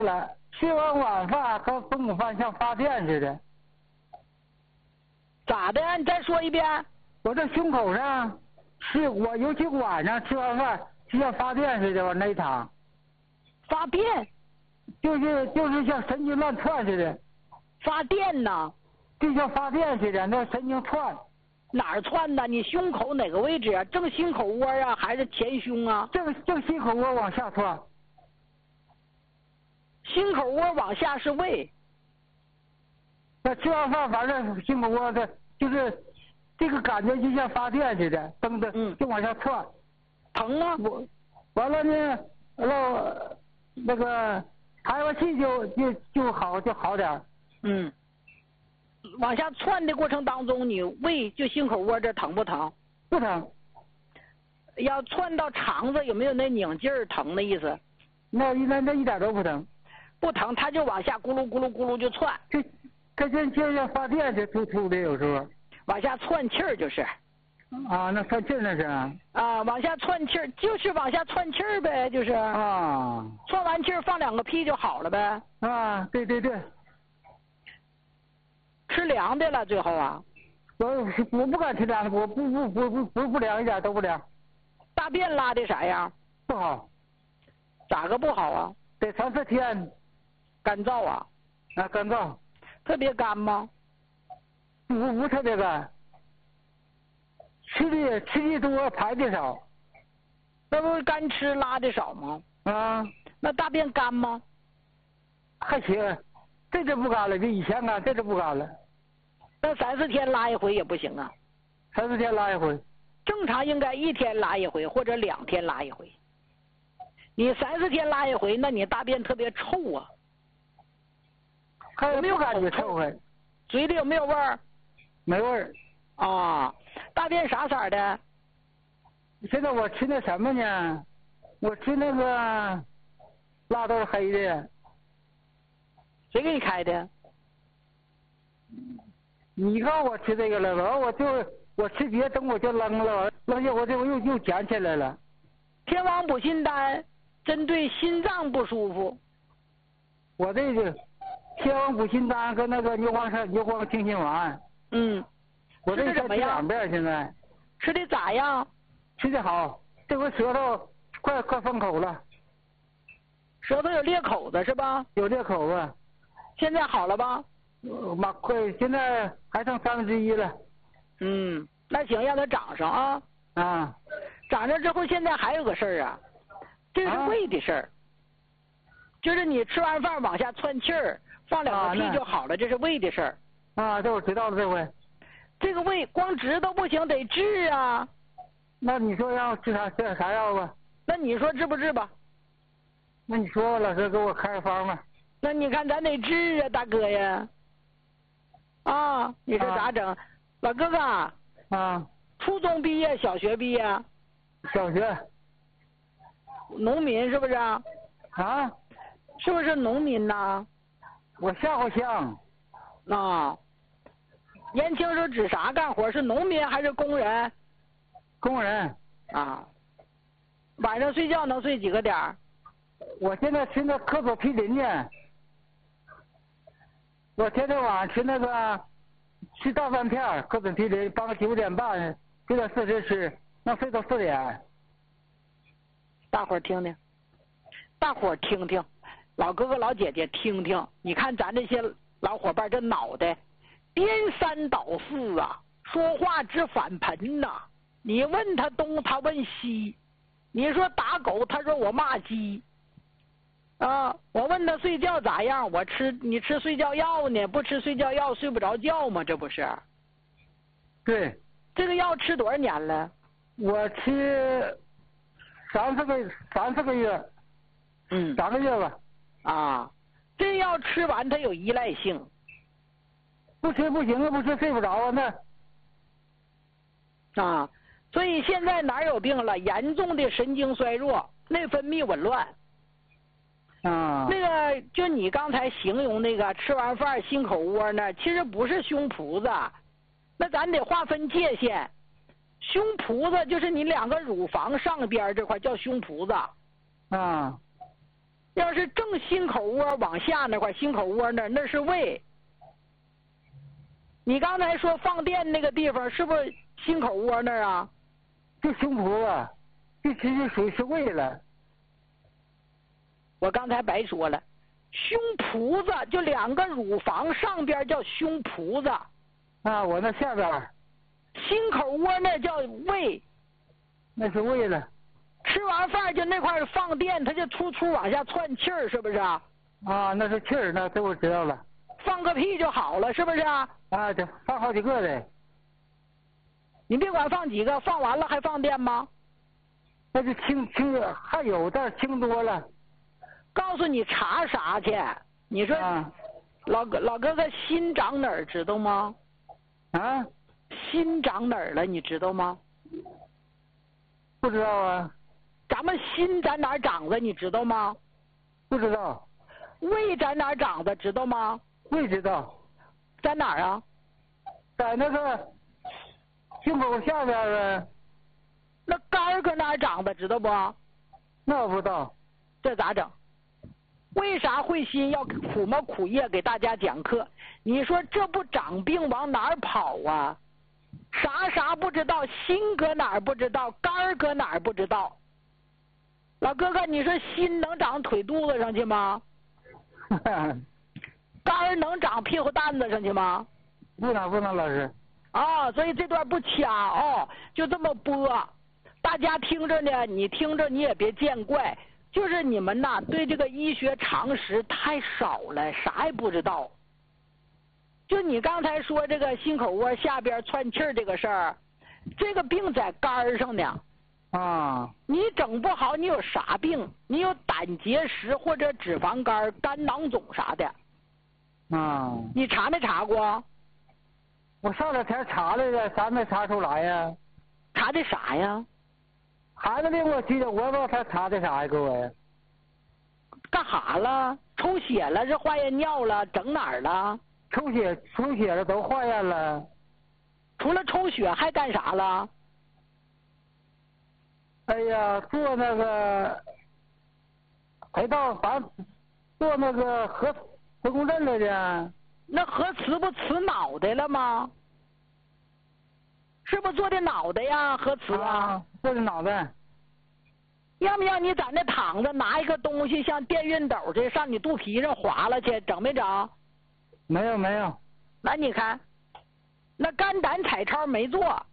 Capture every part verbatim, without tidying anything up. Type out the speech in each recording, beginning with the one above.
了，吃完晚饭和中午饭像发电似的。 咋的？你再说一遍。 我这胸口上是我，尤其晚上吃完饭就像发电似的往那一躺。 发电？ 就是就是像神经乱窜似的。 发电呢？ 就像发电似的，那神经窜。 哪儿窜呢？你胸口哪个位置啊？正心口窝啊，还是前胸啊？ 正正心口窝往下窜。 心口窝往下是胃。 那吃完饭，反正心口窝的，就是这个感觉就像发电似的，蹬的， 嗯， 就往下窜。 疼吗？ 我完了呢，然后那个排完气就就就好就好点。 嗯。往下窜的过程当中，你胃就心口窝这疼不疼？ 不疼。 要窜到肠子，有没有那拧劲儿疼的意思？ 那那那一点都不疼。 不疼，它就往下咕噜咕噜咕噜就窜。 这这这就像发电就突突的，有时候。 往下窜气儿就是。 啊，那窜气儿那是。 啊，往下窜气儿就是往下窜气儿呗，就是。 啊。 窜完气儿放两个屁就好了呗。 啊，对对对。 吃凉的了，最后啊， 我我不敢吃凉的，我不不不不不不凉，一点都不凉。 大便拉的啥样？ 不好。 咋个不好啊？ 得三四天。 干燥啊？ 啊，干燥。 特别干吗？ 不不特别干。吃的吃的多，排的少。 那不是干吃拉的少吗？ 啊。 那大便干吗？ 还行，这就不干了，比以前干，这就不干了。 那三四天拉一回也不行啊。 三四天拉一回。 正常应该一天拉一回或者两天拉一回。你三四天拉一回，那你大便特别臭啊。 还有没有感觉臭味？ 嘴里有没有味儿？ 没味儿。 啊，大便啥色的？ 现在我吃那什么呢？我吃那个辣豆黑的。 谁给你开的？ 你告诉我吃这个了，完我就我吃别等我就扔了，扔下我这我又又捡起来了。 天王补心丹针对心脏不舒服。 我这个天王补心丹跟那个牛黄山牛黄清心丸。 嗯。 我这怎么样？ 两遍现在。 吃的咋样？ 吃的好，这回舌头快快封口了。 舌头有裂口子是吧？ 有裂口子。 现在好了吧？ 呃，妈快，现在还剩三分之一了。 嗯，那行，让它长上啊。 啊。 长上之后，现在还有个事儿啊，这是胃的事儿、啊。就是你吃完饭往下窜气儿，放两个屁就好了，啊、这是胃的事儿。 啊，这我知道了，这回。 这个胃光知道不行，得治啊。 那你说让我治啥治啥药吧？ 那你说治不治吧？ 那你说吧，老师给我开个方吧。 那你看咱得治啊，大哥呀。啊，你说咋整？啊、老哥哥。 啊。 初中毕业，小学毕业。 小学。 农民是不是？啊。是不是农民呐？ 我下过乡。 啊。年轻时候指啥干活？是农民还是工人？ 工人。 啊。晚上睡觉能睡几个点儿？ 我现在吃那可可皮林呢。我天天晚上吃那个吃大饭片，可可皮林，放个九点半九点四十吃，能睡到四点。 大伙儿听听，大伙儿听听，老哥哥老姐姐听听，你看咱这些老伙伴这脑袋颠三倒四啊，说话直反盆呐、啊。你问他东，他问西。你说打狗，他说我骂鸡。啊，我问他睡觉咋样？我吃你吃睡觉药呢，不吃睡觉药睡不着觉吗？这不是？ 对。 这个药吃多少年了？ 我吃三四个三四个月。 嗯。 三个月吧。 啊，这药吃完它有依赖性。 不吃不行啊，不吃睡不着啊那。啊，所以现在哪有病了？严重的神经衰弱，内分泌紊乱。 啊， 那个就你刚才形容那个吃完饭心口窝那，其实不是胸脯子，那咱得划分界限。胸脯子就是你两个乳房上边这块叫胸脯子。 啊， 要是正心口窝往下那块，心口窝那那是胃。你刚才说放电那个地方是不是心口窝那儿啊？ 就胸脯啊，这其实属于是胃了。 我刚才白说了，胸脯子就两个乳房上边叫胸脯子。 啊，我那下边。 心口窝那叫胃。 那是胃了。 吃完饭就那块放电，它就突突往下窜气儿，是不是啊？ 啊，那是气儿，那这我知道了。 放个屁就好了，是不是啊？ 啊，对，放好几个的。 你别管放几个，放完了还放电吗？ 那就轻轻，还有但轻多了。 告诉你查啥去？你说， 啊、 老哥老哥哥心长哪儿知道吗？ 啊？ 心长哪儿了？你知道吗？ 不知道啊。 咱们心在哪儿长的？你知道吗？ 不知道。 胃在哪儿长的？知道吗？ 胃知道。 在哪儿啊？ 在那个胸口下边呗。 那肝儿搁哪儿长的？知道不？ 那我不知道。 这咋整？为啥慧心要苦么苦夜给大家讲课？你说这不长病往哪儿跑啊？啥啥不知道，心搁哪儿不知道，肝儿搁哪儿不知道。老哥哥，你说心能长腿肚子上去吗？肝儿能长屁股蛋子上去吗？ 不能不能，老师。 啊，所以这段不掐哦，就这么播。大家听着呢，你听着你也别见怪，就是你们呐对这个医学常识太少了，啥也不知道。就你刚才说这个心口窝下边窜气儿这个事儿，这个病在肝儿上呢。 啊。 你整不好，你有啥病？你有胆结石或者脂肪肝、肝囊肿啥的。 啊。 你查没查过？ 我上两天查来了，啥没查出来呀？ 查的啥呀？ 孩子病我记得，我不知道他查的啥呀，各位。 干哈了？抽血了？是化验尿了？整哪儿了？ 抽血，抽血了，都化验了。 除了抽血还干啥了？ 哎呀，做那个，还到反正做那个核磁共振来的。 那核磁不磁脑袋了吗？是不是做的脑袋呀？核磁啊？ 啊，做的脑袋。 要不要你在那躺着，拿一个东西像电熨斗这上你肚皮上划了去，整没整？ 没有没有。 那你看，那肝胆彩超没做，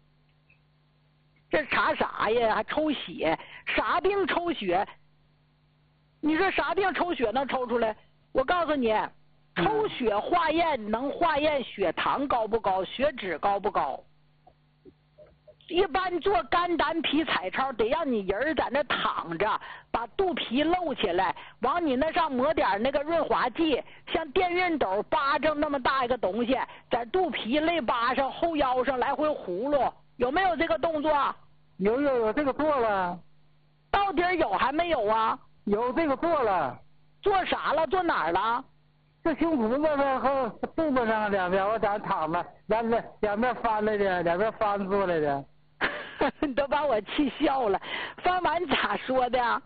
这查啥呀？还抽血？啥病抽血？你说啥病抽血能抽出来？我告诉你，抽血化验能化验血糖高不高，血脂高不高。一般做肝胆脾彩超得让你人在那躺着，把肚皮露起来，往你那上抹点那个润滑剂，像电熨斗巴掌那么大一个东西，在肚皮肋巴上、后腰上来回葫芦，有没有这个动作？ 有有有，这个做了。 到底有还没有啊？ 有，这个做了。 做啥了？做哪儿了？ 这胸脯子上和肚子上两边，我在那躺着，两边两边翻来的，两边翻做来的。 你都把我气笑了，翻完咋说的？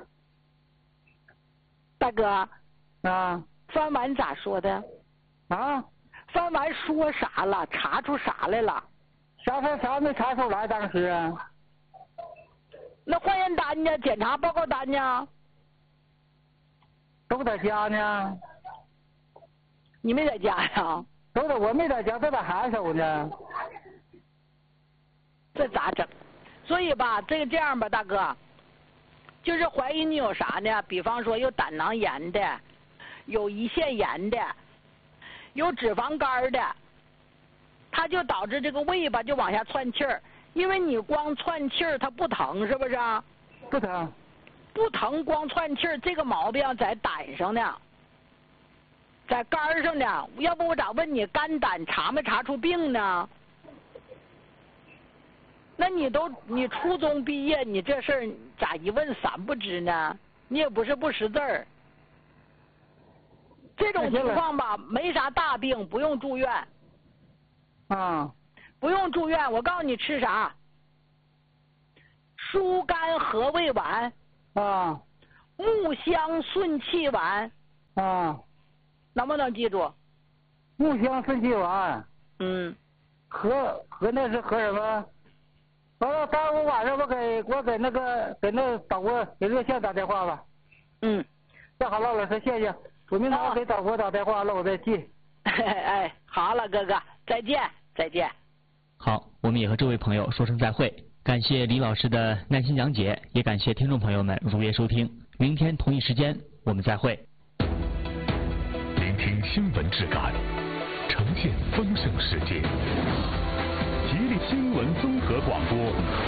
大哥。 啊。 翻完咋说的？ 啊。 翻完说啥了？查出啥来了？ 啥啥啥没查出来，当时啊。 那化验单呢？检查报告单呢？ 都在家呢。 你没在家呀？ 都在，我没在家，都在孩子手呢。 这咋整？所以吧，这个这样吧，大哥，就是怀疑你有啥呢？比方说有胆囊炎的，有胰腺炎的，有脂肪肝的，它就导致这个胃吧就往下窜气儿。因为你光窜气儿它不疼，是不是？ 不疼。 不疼，光窜气儿，这个毛病在胆上呢，在肝上呢。要不我咋问你肝胆查没查出病呢？那你都你初中毕业，你这事儿咋一问三不知呢？你也不是不识字儿。这种情况吧，没啥大病，不用住院。 啊。 不用住院，我告诉你吃啥？疏肝和胃丸。 啊。 木香顺气丸啊， 能不能记住？ 木香顺气丸。 嗯。 和和那是和什么？完了，待会晚上我给我给那个给那导播给热线打电话吧。 嗯。 那好了，老师谢谢。我明早给导播打电话了，我再记。 哎，好了，哥哥，再见，再见。 好，我们也和这位朋友说声再会。感谢李老师的耐心讲解，也感谢听众朋友们如约收听。明天同一时间我们再会。 聆听新闻质感，呈现丰盛世界。吉林新闻综合广播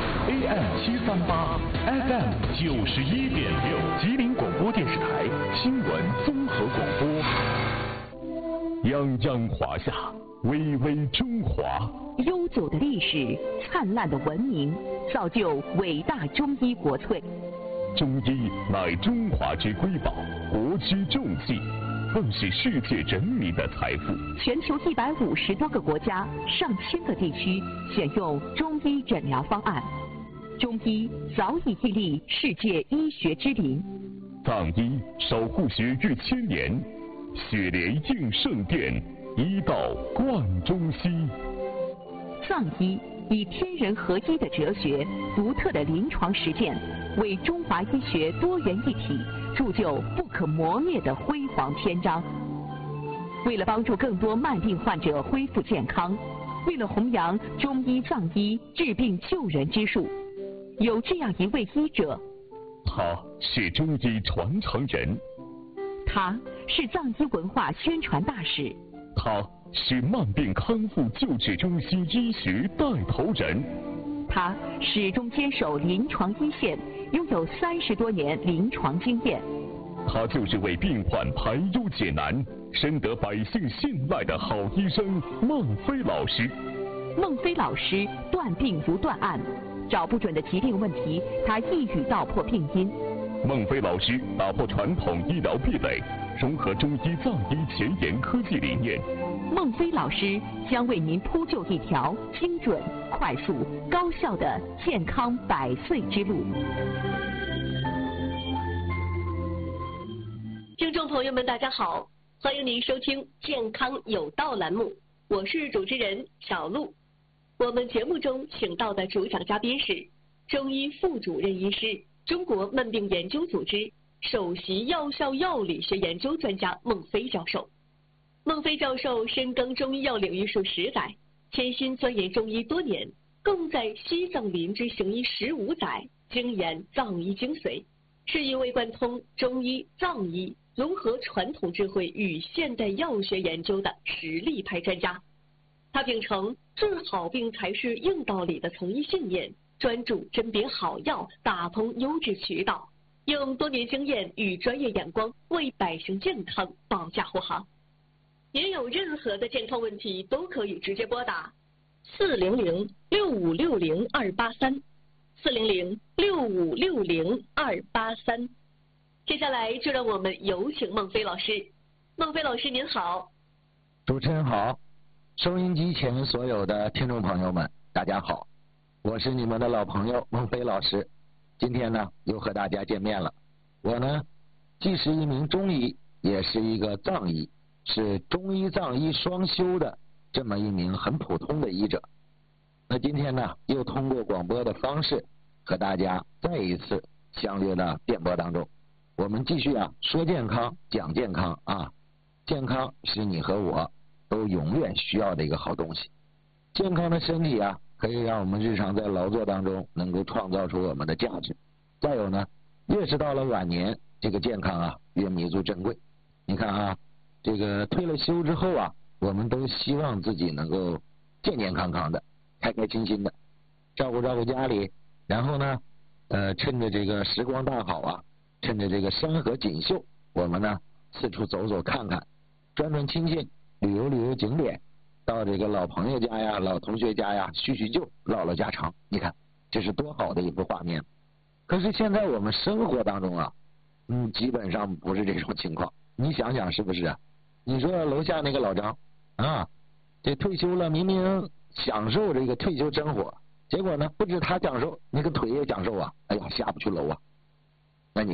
A M 七三八 F M 九十一点六，吉林广播电视台新闻综合广播。泱泱华夏，巍巍中华。 悠久的历史，灿烂的文明，造就伟大中医国粹。 中医乃中华之瑰宝，国之重器，更是世界人民的财富。 全球一百五十多个国家、上千个地区选用中医诊疗方案，中医早已屹立世界医学之林。 藏医守护学逾千年，雪莲应圣殿，医道贯中西。 藏医以天人合一的哲学、独特的临床实践，为中华医学多元一体铸就不可磨灭的辉煌篇章。为了帮助更多慢病患者恢复健康，为了弘扬中医藏医治病救人之术，有这样一位医者， 他是中医传承人， 他是藏医文化宣传大使， 他是慢病康复救治中心医学带头人， 他始终坚守临床一线，拥有三十多年临床经验。 他就是为病患排忧解难、深得百姓信赖的好医生孟非老师。 孟非老师断病如断案，找不准的疾病问题，他一语道破病因。 孟非老师打破传统医疗壁垒，融合中医藏医前沿科技理念。 孟非老师将为您铺就一条精准、快速、高效的健康百岁之路。 听众朋友们，大家好，欢迎您收听《健康有道》栏目，我是主持人小璐。我们节目中请到的主讲嘉宾是中医副主任医师、中国慢病研究组织首席药效药理学研究专家孟非教授。孟非教授深耕中医药领域数十载，潜心钻研中医多年，更在西藏林之行医十五载，精研藏医精髓，是一位贯通中医、藏医、融合传统智慧与现代药学研究的实力派专家。他秉承治好病才是硬道理的从医信念，专注甄别好药，打通优质渠道，用多年经验与专业眼光为百姓健康保驾护航。您有任何的健康问题都可以直接拨打四零零六五六零二八三，四零零六五六零二八三。接下来就让我们有请孟非老师。孟非老师您好。 主持人好，收音机前所有的听众朋友们大家好，我是你们的老朋友孟非老师。今天呢又和大家见面了。我呢既是一名中医，也是一个藏医，是中医藏医双修的这么一名很普通的医者。那今天呢又通过广播的方式和大家再一次相约到电波当中。我们继续啊说健康讲健康啊，健康是你和我都永远需要的一个好东西。健康的身体啊可以让我们日常在劳作当中能够创造出我们的价值。再有呢，越是到了晚年，这个健康啊越弥足珍贵。你看啊，这个退了休之后啊，我们都希望自己能够健健康康的，开开心心的，照顾照顾家里，然后呢，呃，趁着这个时光大好啊，趁着这个山河锦绣，我们呢四处走走看看，转转亲戚，旅游旅游景点，到这个老朋友家呀、老同学家呀叙叙旧、唠唠家常。你看，这是多好的一幅画面。可是现在我们生活当中啊，嗯，基本上不是这种情况。你想想是不是啊？你说楼下那个老张啊，这退休了，明明享受这个退休生活，结果呢，不止他享受，那个腿也享受啊！哎呀，下不去楼啊！那你看，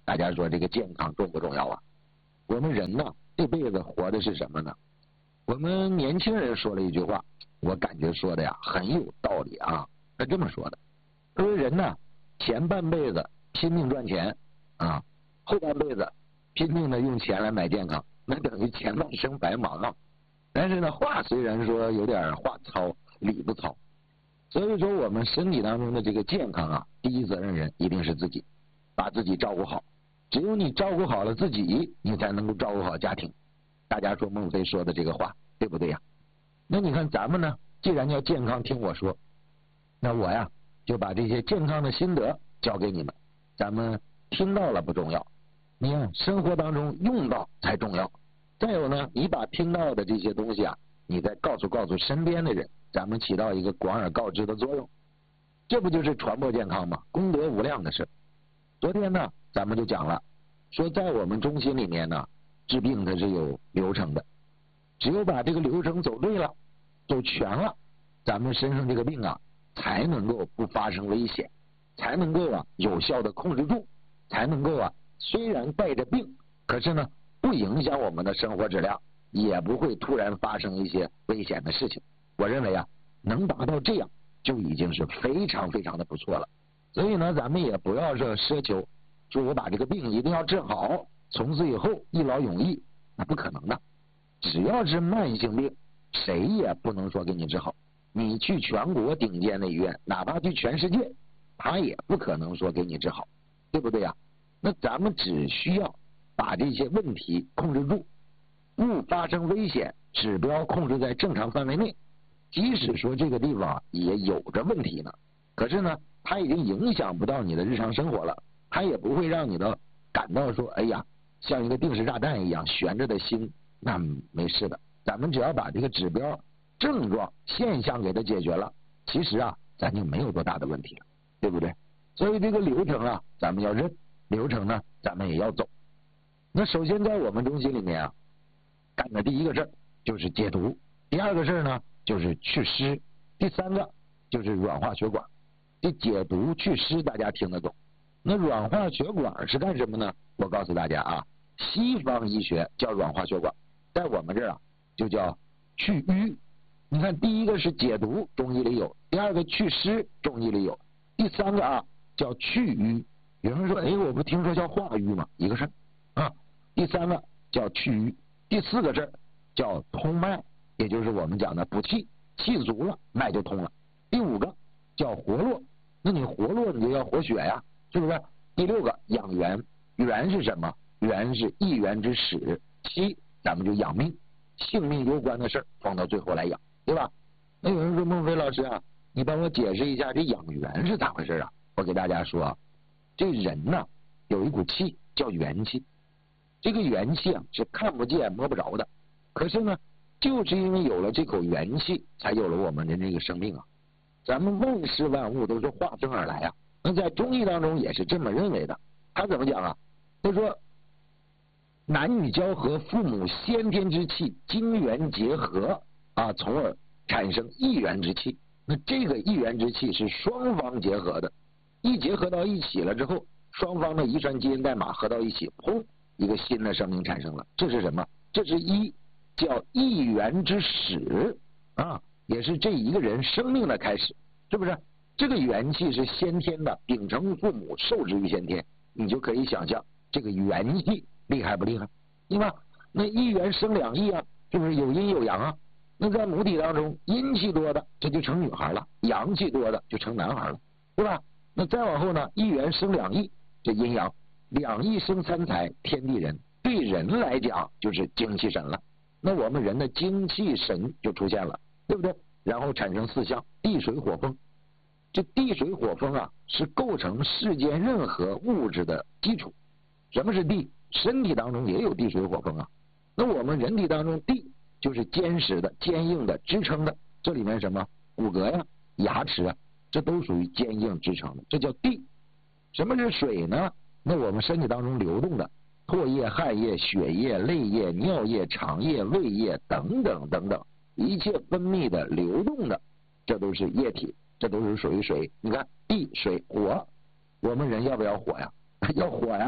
大家说这个健康重不重要啊？我们人呢，这辈子活的是什么呢？我们年轻人说了一句话，我感觉说的呀很有道理啊。他这么说的，他说人呢，前半辈子拼命赚钱啊，后半辈子拼命的用钱来买健康，那等于前半生白忙啊。但是呢，话虽然说有点话糙理不糙，所以说我们身体当中的这个健康啊，第一责任人一定是自己，把自己照顾好。只有你照顾好了自己，你才能够照顾好家庭。大家说孟非说的这个话对不对呀？那你看咱们呢，既然要健康听我说，那我呀就把这些健康的心得教给你们。咱们听到了不重要，你看生活当中用到才重要。再有呢，你把听到的这些东西啊，你再告诉告诉身边的人，咱们起到一个广而告之的作用，这不就是传播健康吗？功德无量的事。昨天呢咱们就讲了，说在我们中心里面呢，治病它是有流程的，只有把这个流程走对了，走全了，咱们身上这个病啊才能够不发生危险，才能够啊有效的控制住，才能够啊虽然带着病，可是呢不影响我们的生活质量，也不会突然发生一些危险的事情。我认为啊能达到这样就已经是非常非常的不错了。所以呢咱们也不要说奢求说我把这个病一定要治好，从此以后一劳永逸，那不可能的。只要是慢性病，谁也不能说给你治好。你去全国顶尖的医院，哪怕去全世界，他也不可能说给你治好，对不对呀？那咱们只需要把这些问题控制住，不发生危险，指标控制在正常范围内。即使说这个地方也有着问题呢，可是呢它已经影响不到你的日常生活了，它也不会让你的感到说哎呀像一个定时炸弹一样悬着的心，那没事的。咱们只要把这个指标症状现象给它解决了，其实啊咱就没有多大的问题了，对不对？所以这个流程啊咱们要认，流程呢咱们也要走。那首先在我们中心里面啊干的第一个事儿就是解毒，第二个事儿呢就是祛湿，第三个就是软化血管。这解毒祛湿大家听得懂，那软化血管是干什么呢？我告诉大家啊，西方医学叫软化血管，在我们这儿啊就叫祛瘀。你看第一个是解毒，中医里有；第二个祛湿，中医里有；第三个啊叫祛瘀。有人说哎我不听说叫化瘀吗？一个事儿啊。第三个叫祛瘀，第四个事儿叫通脉，也就是我们讲的补气，气足了脉就通了。第五个叫活络，那你活络你就要活血呀，是不是？第六个养元，元是什么？元是一元之始。七咱们就养命，性命攸关的事儿放到最后来养，对吧？那有人说孟非老师啊，你帮我解释一下这养元是咋回事啊？我给大家说，这人呢有一股气叫元气，这个元气啊是看不见摸不着的，可是呢就是因为有了这口元气，才有了我们的这个生命啊。咱们万事万物都是化生而来啊，那在中医当中也是这么认为的。他怎么讲啊？他说男女交合，父母先天之气精元结合啊，从而产生一元之气。那这个一元之气是双方结合的，一结合到一起了之后，双方的遗传基因代码合到一起，砰，一个新的生命产生了。这是什么？这是一叫一元之始啊，也是这一个人生命的开始，是不是？这个元气是先天的，秉承父母，受之于先天，你就可以想象这个元气厉害不厉害，对吧？那一元生两亿啊，是不是有阴有阳啊？那在母体当中，阴气多的这就成女孩了，阳气多的就成男孩了，对吧？那再往后呢，一元生两亿，这阴阳，两亿生三才，天地人，对人来讲就是精气神了。那我们人的精气神就出现了，对不对？然后产生四象，地水火风。这地水火风啊，是构成世间任何物质的基础。什么是地？身体当中也有地水火风啊。那我们人体当中地就是坚实的、坚硬的、支撑的。这里面什么骨骼呀、牙齿啊，这都属于坚硬支撑的，这叫地。什么是水呢？那我们身体当中流动的唾液、汗液、血液、泪液、尿液、肠液、胃液等等等等，一切分泌的流动的，这都是液体，这都是属于水。你看地水火，我们人要不要火呀？要火呀！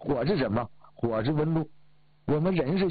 火是什么？火是温度。我们人是